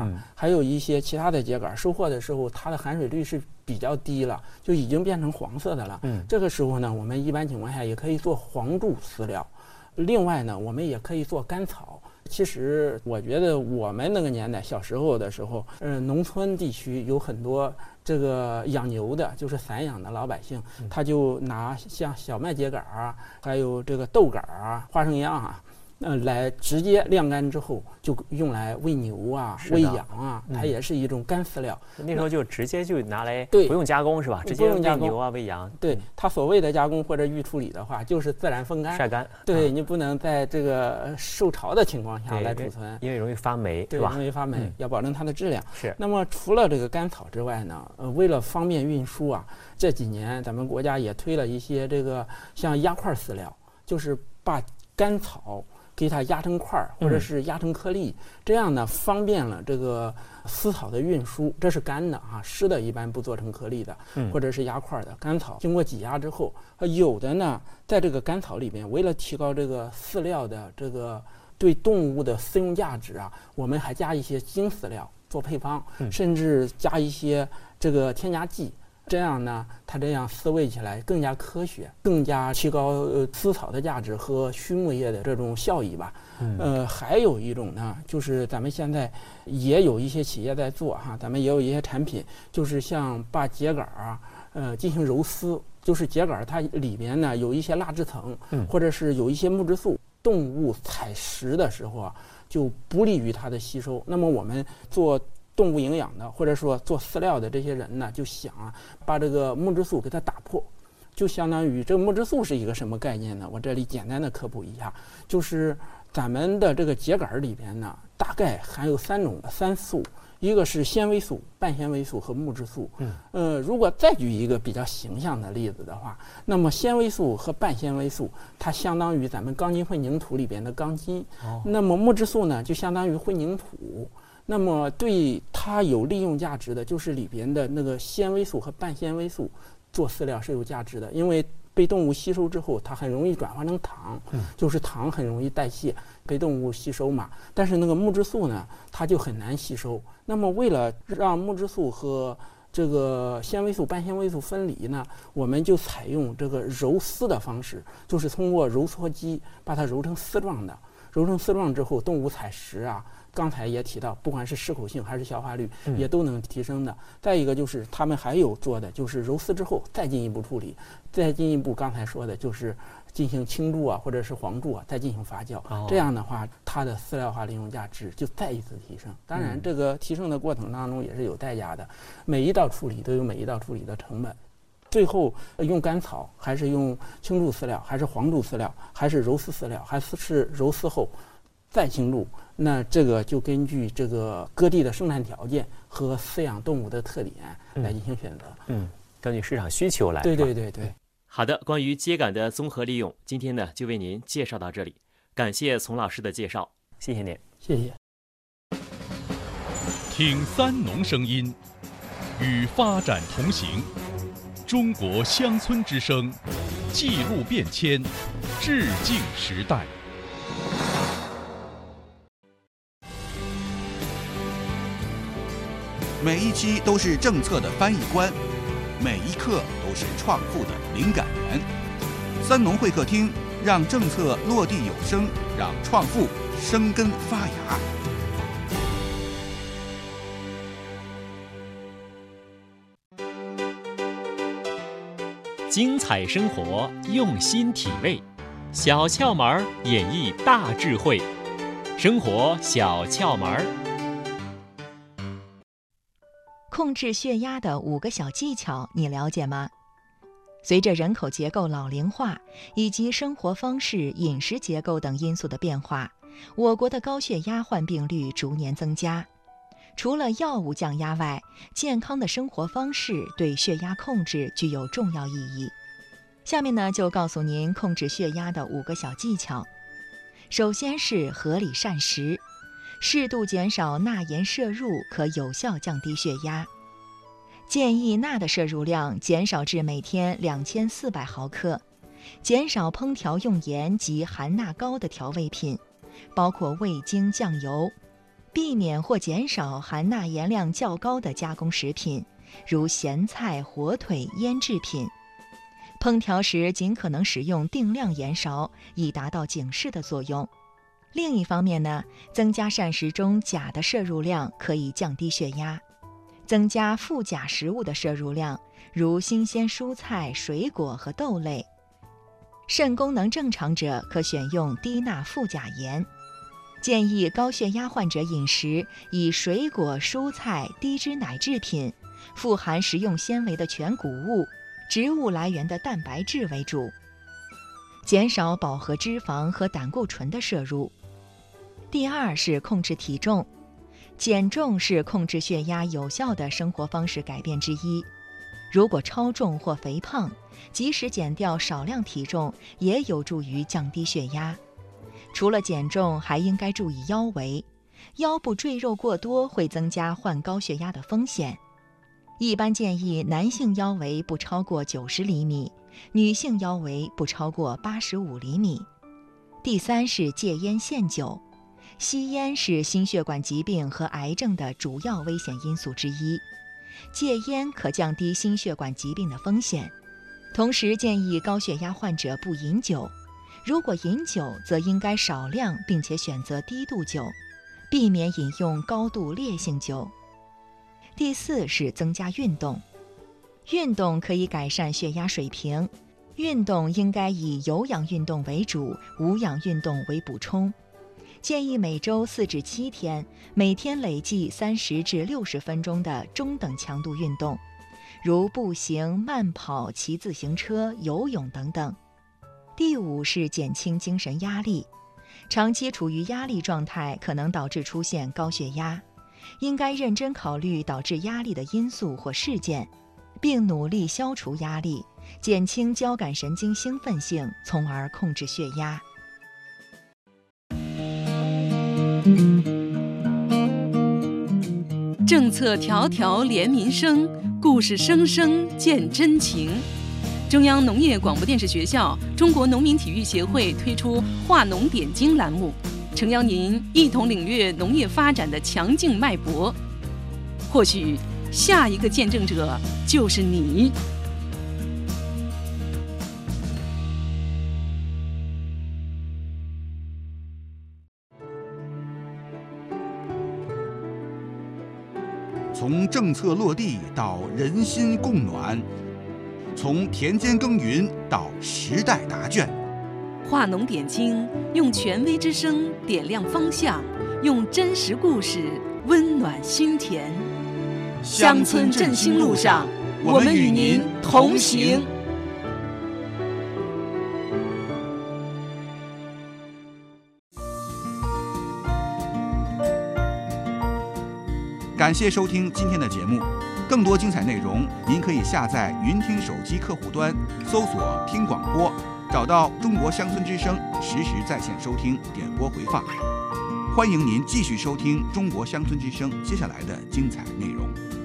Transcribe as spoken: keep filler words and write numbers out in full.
嗯、还有一些其他的秸秆，收获的时候它的含水率是比较低了，就已经变成黄色的了。嗯，这个时候呢，我们一般情况下也可以做黄柱饲料。另外呢，我们也可以做甘草。其实我觉得我们那个年代小时候的时候，呃，农村地区有很多这个养牛的，就是散养的老百姓，他就拿像小麦秸秆啊，还有这个豆秆啊、花生秧啊。呃，来直接晾干之后，就用来喂牛啊、喂羊啊，它也是一种干饲料。 嗯、那时候就直接就拿来，对，不用加工是吧？直接喂牛啊、喂羊。 对，它所谓的加工或者预处理的话，就是自然风干、 晒干。 对、 啊、 你不能在这个受潮的情况下来储存， 因为容易发霉， 对， 是吧？ 容易发霉，嗯、要保证它的质量。 是。 那么除了这个甘草之外呢，呃，为了方便运输啊，这几年咱们国家也推了一些这个像压块饲料，就是把甘草给它压成块儿，或者是压成颗粒，嗯、这样呢方便了这个丝草的运输。这是干的啊，湿的一般不做成颗粒的，嗯、或者是压块的。甘草经过挤压之后，有的呢在这个甘草里边，为了提高这个饲料的这个对动物的饲用价值啊，我们还加一些精饲料做配方，嗯、甚至加一些这个添加剂。这样呢，它这样饲喂起来更加科学，更加提高呃丝草的价值和畜牧业的这种效益吧。嗯、呃，还有一种呢，就是咱们现在也有一些企业在做哈，咱们也有一些产品，就是像把秸秆啊，呃，进行揉丝，就是秸秆它里边呢有一些蜡质层，嗯、或者是有一些木质素，动物采食的时候啊，就不利于它的吸收。那么我们做动物营养的，或者说做饲料的这些人呢，就想啊，把这个木质素给它打破，就相当于这个木质素是一个什么概念呢？我这里简单的科普一下，就是咱们的这个秸秆里边呢，大概含有三种三素，一个是纤维素、半纤维素和木质素。嗯，呃，如果再举一个比较形象的例子的话，那么纤维素和半纤维素，它相当于咱们钢筋混凝土里边的钢筋。哦，那么木质素呢，就相当于混凝土。那么对它有利用价值的，就是里边的那个纤维素和半纤维素，做饲料是有价值的，因为被动物吸收之后，它很容易转化成糖，嗯、就是糖很容易代谢，被动物吸收嘛。但是那个木质素呢，它就很难吸收。那么为了让木质素和这个纤维素、半纤维素分离呢，我们就采用这个揉丝的方式，就是通过揉搓机把它揉成丝状的。揉成丝状之后，动物采食啊，刚才也提到，不管是适口性还是消化率，也都能提升的。嗯、再一个就是他们还有做的，就是揉丝之后再进一步处理，再进一步刚才说的就是进行青柱啊，或者是黄柱啊，再进行发酵。哦、这样的话，它的饲料化利用价值就再一次提升。当然，这个提升的过程当中也是有代价的，每一道处理都有每一道处理的成本。最后用甘草还是用青柱饲料，还是黄柱饲料，还是揉丝饲料，还是揉丝后再青柱，那这个就根据这个各地的生产条件和饲养动物的特点来进行选择。嗯， 嗯根据市场需求来。 对对对对。 好的，关于秸秆的综合利用，今天呢就为您介绍到这里，感谢丛老师的介绍，谢谢您。 谢谢。 听三农声音，与发展同行。中国乡村之声，记录变迁，致敬时代。 每一期都是政策的翻译官，每一刻都是创富的灵感源。三农会客厅，让政策落地有声，让创富生根发芽。 精彩生活，用心体味，小窍门演绎大智慧，生活小窍门。 控制血压的五个小技巧，你了解吗？随着人口结构老龄化以及生活方式、饮食结构等因素的变化，我国的高血压患病率逐年增加。除了药物降压外，健康的生活方式对血压控制具有重要意义。下面呢，就告诉您控制血压的五个小技巧。首先是合理膳食，适度减少钠盐摄入，可有效降低血压。建议钠的摄入量减少至每天两千四百毫克，减少烹调用盐及含钠高的调味品，包括味精、酱油。 避免或减少含钠盐量较高的加工食品，如咸菜、火腿、腌制品。烹调时尽可能使用定量盐勺，以达到警示的作用。另一方面呢，增加膳食中钾的摄入量可以降低血压。增加富钾食物的摄入量，如新鲜蔬菜、水果和豆类。肾功能正常者可选用低钠富钾盐。建议高血压患者饮食以水果、蔬菜、低脂奶制品、富含食用纤维的全谷物、植物来源的蛋白质为主，减少饱和脂肪和胆固醇的摄入。第二是控制体重，减重是控制血压有效的生活方式改变之一。如果超重或肥胖，即使减掉少量体重，也有助于降低血压。除了减重，还应该注意腰围，腰部赘肉过多会增加患高血压的风险。一般建议男性腰围不超过九十厘米，女性腰围不超过八十五厘米。第三是戒烟限酒，吸烟是心血管疾病和癌症的主要危险因素之一，戒烟可降低心血管疾病的风险。同时建议高血压患者不饮酒，如果饮酒则应该少量并且选择低度酒，避免饮用高度烈性酒。第四是增加运动，运动可以改善血压水平，运动应该以有氧运动为主，无氧运动为补充。建议每周四至七天，每天累计三十至六十分钟的中等强度运动，如步行、慢跑、骑自行车、游泳等等。第五是减轻精神压力，长期处于压力状态可能导致出现高血压，应该认真考虑导致压力的因素或事件，并努力消除压力，减轻交感神经兴奋性，从而控制血压。 政策条条连民生，故事声声见真情。中央农业广播电视学校中国农民体育协会推出“化农点睛”栏目，诚邀您一同领略农业发展的强劲脉搏。或许下一个见证者就是你。 从政策落地到人心共暖，从田间耕耘到时代答卷， 化农点睛，用权威之声点亮方向，用真实故事温暖心田。乡村振兴路上，我们与您同行。 感谢收听今天的节目，更多精彩内容，您可以下载云听手机客户端，搜索“听广播”，找到中国乡村之声，实时在线收听、点播回放。欢迎您继续收听中国乡村之声接下来的精彩内容。